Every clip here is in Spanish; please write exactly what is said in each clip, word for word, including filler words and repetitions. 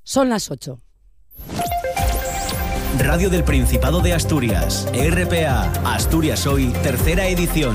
Son las ocho. Radio del Principado de Asturias, R P A, Asturias Hoy, tercera edición.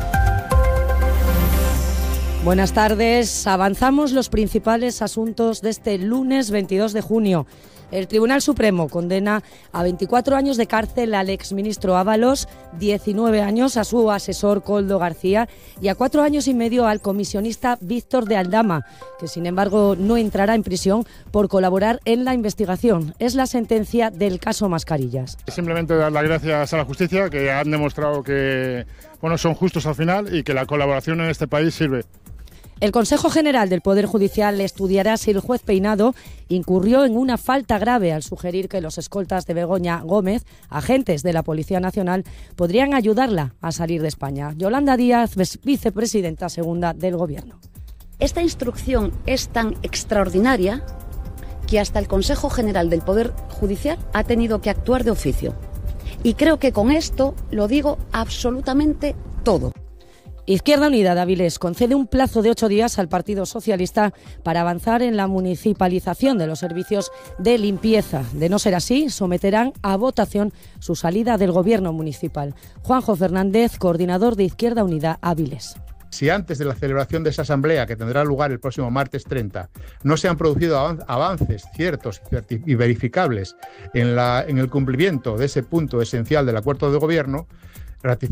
Buenas tardes. Avanzamos los principales asuntos de este lunes veintidós de junio. El Tribunal Supremo condena a veinticuatro años de cárcel al exministro Ábalos, diecinueve años a su asesor Koldo García y a cuatro años y medio al comisionista Víctor de Aldama, que sin embargo no entrará en prisión por colaborar en la investigación. Es la sentencia del caso Mascarillas. Simplemente dar las gracias a la justicia, que han demostrado que bueno, son justos al final y que la colaboración en este país sirve. El Consejo General del Poder Judicial estudiará si el juez Peinado incurrió en una falta grave al sugerir que los escoltas de Begoña Gómez, agentes de la Policía Nacional, podrían ayudarla a salir de España. Yolanda Díaz, vicepresidenta segunda del Gobierno. Esta instrucción es tan extraordinaria que hasta el Consejo General del Poder Judicial ha tenido que actuar de oficio. Y creo que con esto lo digo absolutamente todo. Izquierda Unida de Avilés concede un plazo de ocho días al Partido Socialista para avanzar en la municipalización de los servicios de limpieza. De no ser así, someterán a votación su salida del Gobierno municipal. Juanjo Fernández, coordinador de Izquierda Unida Avilés. Si antes de la celebración de esa asamblea, que tendrá lugar el próximo martes treinta, no se han producido avances ciertos y verificables en, la, en el cumplimiento de ese punto esencial del acuerdo de gobierno, ratificar